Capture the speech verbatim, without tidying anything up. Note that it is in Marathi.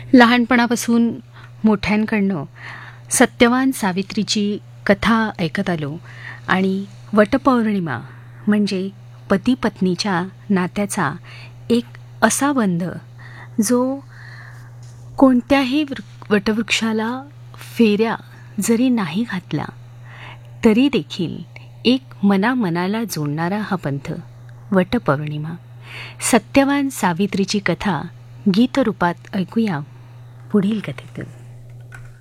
लहानपणापासून मोठ्यांकडनं सत्यवान सावित्रीची कथा ऐकत आलो आणि वटपौर्णिमा म्हणजे पती पत्नीच्या नात्याचा एक असा बंध जो कोणत्याही वृ वटवृक्षाला फेऱ्या जरी नाही घातल्या तरी देखील एक मनामनाला जोडणारा हा पंथ वटपौर्णिमा. सत्यवान सावित्रीची कथा गीतरूपात ऐकूया पुढील कथेतून.